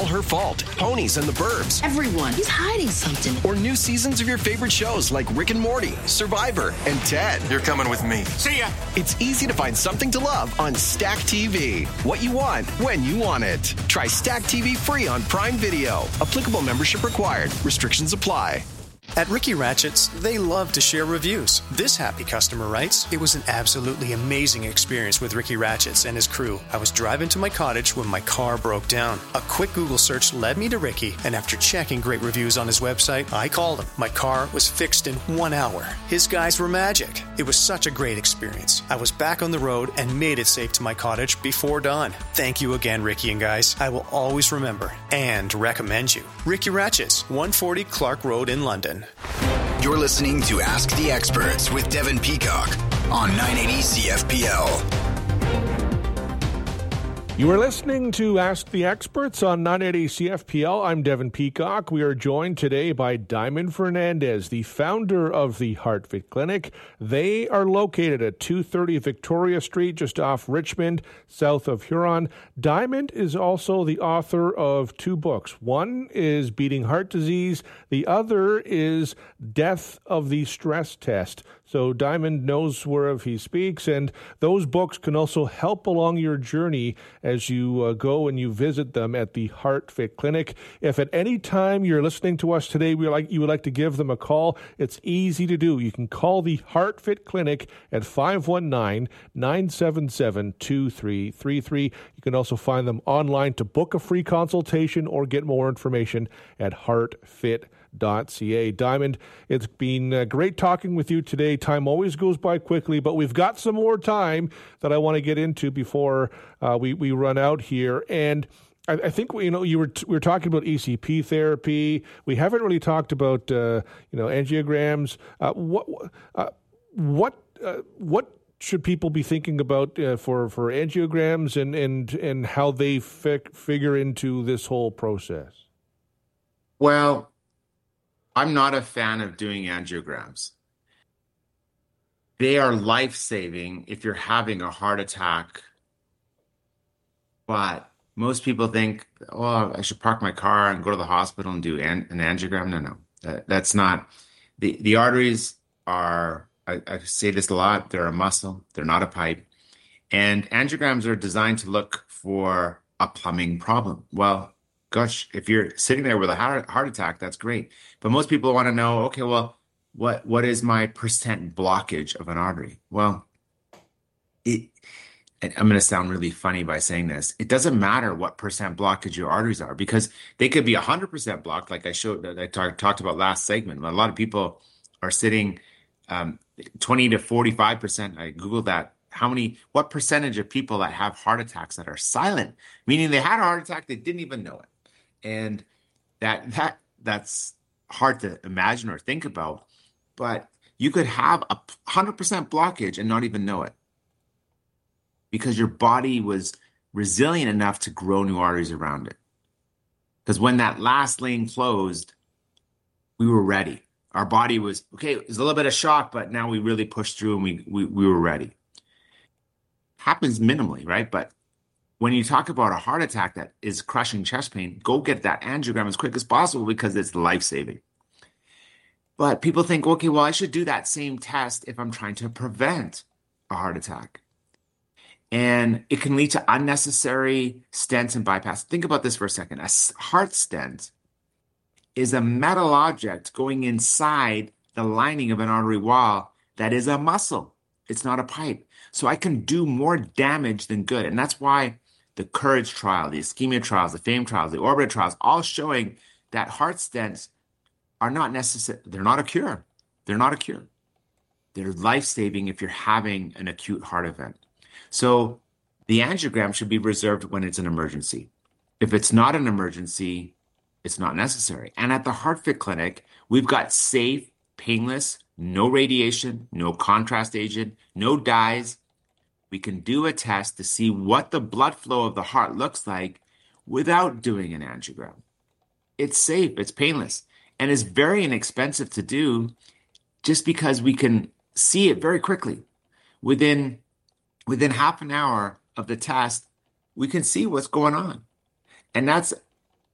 All Her Fault, Ponies and the Burbs. Everyone, he's hiding something. Or new seasons of your favorite shows like Rick and Morty, Survivor, and Ted. You're coming with me. See ya! It's easy to find something to love on Stack TV. What you want, when you want it. Try Stack TV free on Prime Video. Applicable membership required. Restrictions apply. At Ricky Ratchett's, they love to share reviews. This happy customer writes, "It was an absolutely amazing experience with Ricky Ratchett's and his crew. I was driving to my cottage when my car broke down. A quick Google search led me to Ricky, and after checking great reviews on his website, I called him. My car was fixed in 1 hour. His guys were magic. It was such a great experience. I was back on the road and made it safe to my cottage before dawn. Thank you again, Ricky and guys. I will always remember and recommend you. Ricky Ratchett's, 140 Clark Road in London." You're listening to Ask the Experts with Devin Peacock on 980 CFPL. You are listening to Ask the Experts on 980 CFPL. I'm Devin Peacock. We are joined today by Diamond Fernandez, the founder of the HeartFit Clinic. They are located at 230 Victoria Street, just off Richmond, south of Huron. Diamond is also the author of 2 books. One is Beating Heart Disease. The other is Death of the Stress Test. So Diamond knows whereof he speaks, and those books can also help along your journey as you go and you visit them at the HeartFit Clinic. If at any time you're listening to us today, you would like to give them a call, it's easy to do. You can call the HeartFit Clinic at 519-977-2333. You can also find them online to book a free consultation or get more information at heartfit.ca. Diamond, it's been great talking with you today. Time always goes by quickly, but we've got some more time that I want to get into before we run out here. And I think we were talking about ECP therapy. We haven't really talked about angiograms. What should people be thinking about for angiograms and how they figure into this whole process? Well, I'm not a fan of doing angiograms. They are life-saving if you're having a heart attack. But most people think, oh, I should park my car and go to the hospital and do an angiogram. No. That's not. The arteries are, I say this a lot, they're a muscle. They're not a pipe. And angiograms are designed to look for a plumbing problem. Well, gosh, if you're sitting there with a heart attack, that's great. But most people want to know, okay, well, what is my percent blockage of an artery? Well, I'm going to sound really funny by saying this. It doesn't matter what percent blockage your arteries are, because they could be 100% blocked, like I talked about last segment. A lot of people are sitting 20 to 45%. I Googled that. What percentage of people that have heart attacks that are silent, meaning they had a heart attack, they didn't even know it. And that's hard to imagine or think about, but you could have a 100% blockage and not even know it, because your body was resilient enough to grow new arteries around it. Because when that last lane closed, we were ready. Our body was, okay, it was a little bit of shock, but now we really pushed through and we were ready. Happens minimally, right? But when you talk about a heart attack that is crushing chest pain, go get that angiogram as quick as possible, because it's life-saving. But people think, okay, well, I should do that same test if I'm trying to prevent a heart attack. And it can lead to unnecessary stents and bypass. Think about this for a second. A heart stent is a metal object going inside the lining of an artery wall that is a muscle. It's not a pipe. So I can do more damage than good. And that's why the COURAGE trial, the ischemia trials, the FAME trials, the ORBIT trials, all showing that heart stents are not necessary. They're not a cure. They're not a cure. They're life-saving if you're having an acute heart event. So the angiogram should be reserved when it's an emergency. If it's not an emergency, it's not necessary. And at the HeartFit Clinic, we've got safe, painless, no radiation, no contrast agent, no dyes. We can do a test to see what the blood flow of the heart looks like without doing an angiogram. It's safe, it's painless, and it's very inexpensive to do, just because we can see it very quickly. Within half an hour of the test, we can see what's going on. And that's